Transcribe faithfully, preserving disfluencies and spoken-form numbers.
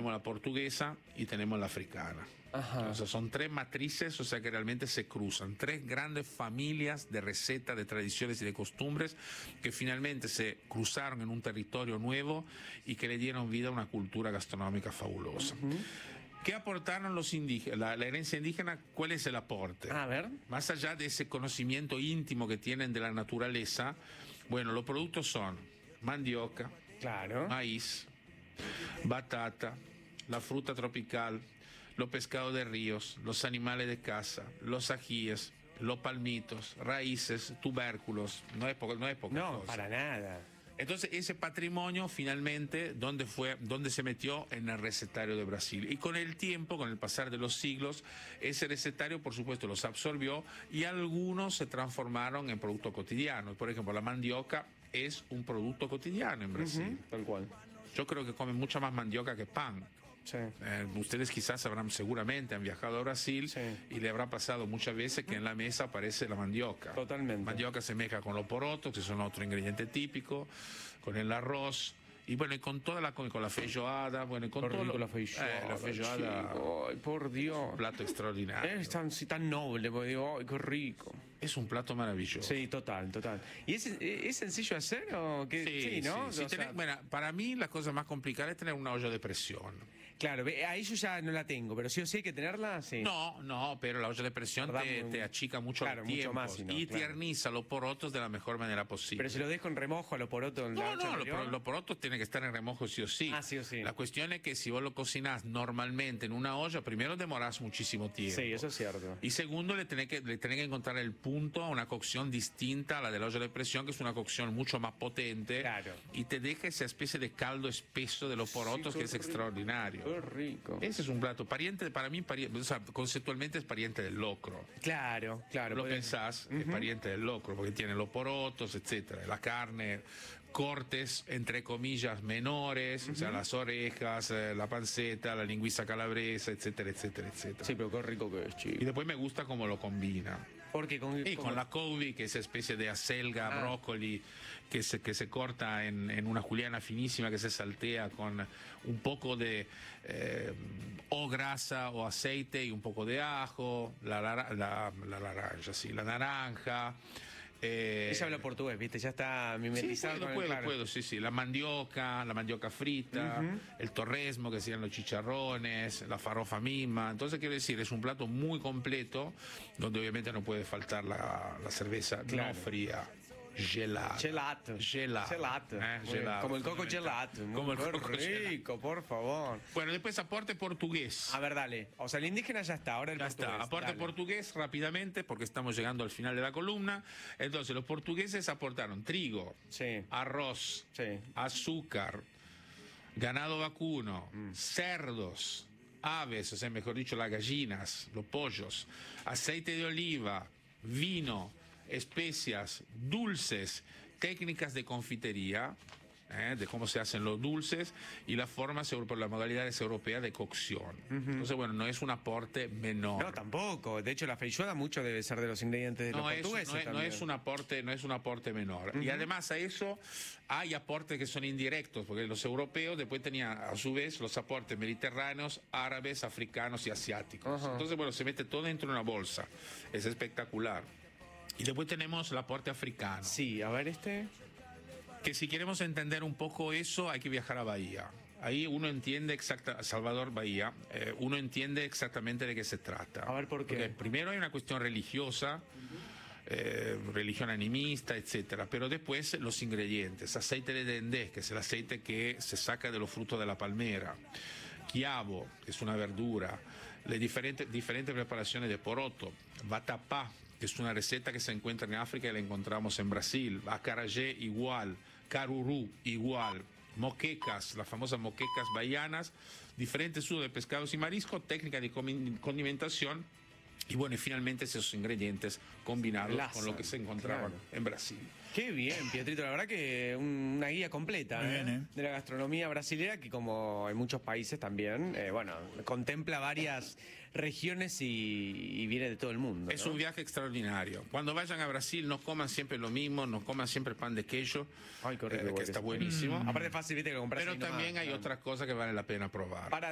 tenemos la portuguesa y tenemos la africana. Ajá. O sea, son tres matrices, o sea, que realmente se cruzan. Tres grandes familias de recetas, de tradiciones y de costumbres que finalmente se cruzaron en un territorio nuevo y que le dieron vida a una cultura gastronómica fabulosa. Uh-huh. ¿Qué aportaron los indígenas? La, la herencia indígena, ¿cuál es el aporte? A ver. Más allá de ese conocimiento íntimo que tienen de la naturaleza, bueno, los productos son mandioca, claro, maíz, batata, la fruta tropical, los pescados de ríos, los animales de caza, los ajíes, los palmitos, raíces, tubérculos. No es poco, no es poca No, cosa. para nada. Entonces ese patrimonio finalmente, ¿dónde fue? ¿Dónde se metió? En el recetario de Brasil. Y con el tiempo, con el pasar de los siglos, ese recetario por supuesto los absorbió y algunos se transformaron en productos cotidianos. Por ejemplo, la mandioca es un producto cotidiano en Brasil. Uh-huh, tal cual. Yo creo que comen mucha más mandioca que pan. Sí. Eh, ustedes quizás habrán, seguramente han viajado a Brasil, sí, y le habrá pasado muchas veces que en la mesa aparece la mandioca. Totalmente. Mandioca se mezcla con los porotos, que son otro ingrediente típico, con el arroz. Y bueno, y con toda la, con, con la feijoada, bueno, y con todo rico lo, la feijoada, eh, la feijoada, ay, por Dios, un plato extraordinario. Es tan, tan noble, porque digo, ay, qué rico. Es un plato maravilloso. Sí, total, total. ¿Y es, es sencillo hacer o qué? Sí, sí, ¿no? Sí, sí. O sea, Tenés, bueno, para mí la cosa más complicada es tener una olla de presión. Claro, ahí yo ya no la tengo, pero sí o sí hay que tenerla, sí. No, no, pero la olla de presión te, te achica mucho claro, el tiempo mucho más, si no, y claro, tierniza los porotos de la mejor manera posible. Pero si lo dejo en remojo a los porotos en no, la olla no, anterior, los lo porotos tienen que estar en remojo sí o sí. Ah, sí o sí. La cuestión es que si vos lo cocinás normalmente en una olla, primero demorás muchísimo tiempo. Sí, eso es cierto. Y segundo, le tenés que, le tenés que encontrar el punto a una cocción distinta a la de la olla de presión, que es una cocción mucho más potente. Claro. Y te deja esa especie de caldo espeso de los porotos, sí, que es rico, extraordinario. Qué rico. Ese es un plato pariente, para mí, pariente, o sea, conceptualmente es pariente del locro. Claro, claro. Lo puede... pensás, uh-huh, es pariente del locro, porque tiene los porotos, etcétera, la carne, cortes, entre comillas, menores, uh-huh, o sea, las orejas, eh, la panceta, la lingüiza calabresa, etcétera, etcétera, etcétera. Sí, pero qué rico que es, chico. Y después me gusta cómo lo combina. Porque con, y con... con la couve, que es especie de acelga, ah, brócoli, que se, que se corta en, en una juliana finísima, que se saltea con un poco de eh, o grasa o aceite y un poco de ajo, la, la, la, la naranja, sí, la naranja. Eh, Ella habla portugués, ¿viste? Ya está mimetizado. Sí, puedo, con puedo, el claro. puedo, sí, sí. La mandioca, la mandioca frita, uh-huh, el torresmo, que serían los chicharrones, la farofa misma. Entonces, quiero decir, es un plato muy completo, donde obviamente no puede faltar la, la cerveza claro, no fría. Gelato. Gelato. Gelato. Gelato. Eh, gelato. Como el coco gelato. Como el coco coco rico, por favor. Bueno, después aporte portugués. A ver, dale. O sea, el indígena ya está, ahora el ya portugués. está. Aporte dale. portugués rápidamente, porque estamos llegando al final de la columna. Entonces, los portugueses aportaron trigo, sí, arroz, sí, azúcar, ganado vacuno, mm. cerdos, aves, o sea, mejor dicho, las gallinas, los pollos, aceite de oliva, vino, especias, dulces, técnicas de confitería, ¿eh? de cómo se hacen los dulces y las formas por las modalidades europeas de cocción. Uh-huh. Entonces, bueno, no es un aporte menor. No, tampoco. De hecho, la feijoada mucho debe ser de los ingredientes de no los es, portugueses. No es, no es un aporte, no es un aporte menor. Uh-huh. Y además a eso hay aportes que son indirectos, porque los europeos después tenían a su vez los aportes mediterráneos, árabes, africanos y asiáticos. Uh-huh. Entonces, bueno, se mete todo dentro de una bolsa. Es espectacular. Y después tenemos el aporte africano. Sí, a ver este. Que si queremos entender un poco eso, hay que viajar a Bahía. Ahí uno entiende exacta, Salvador Bahía, eh, uno entiende exactamente de qué se trata. A ver por qué. Porque primero hay una cuestión religiosa, uh-huh, eh, religión animista, etcétera. Pero después los ingredientes, aceite de dendé, que es el aceite que se saca de los frutos de la palmera, quiabo, que es una verdura, le diferentes, diferentes preparaciones de poroto, vatapá, que es una receta que se encuentra en África y la encontramos en Brasil, acarajé igual, carurú igual, moquecas, las famosas moquecas bahianas, diferentes usos de pescados y mariscos, técnica de condimentación y bueno, y finalmente esos ingredientes combinados Laza, con lo que se encontraban claro. en Brasil. Qué bien, Pietrito, la verdad que una guía completa ¿eh? Bien, ¿eh? de la gastronomía brasilera, que como en muchos países también, eh, bueno, contempla varias regiones y, y viene de todo el mundo. Es ¿no? un viaje extraordinario. Cuando vayan a Brasil no coman siempre lo mismo, no coman siempre pan de queijo, Ay, qué rico, eh, que está buenísimo. Mm. Aparte es fácil, viste, que compras. Pero también hay otras cosas que vale la pena probar. Para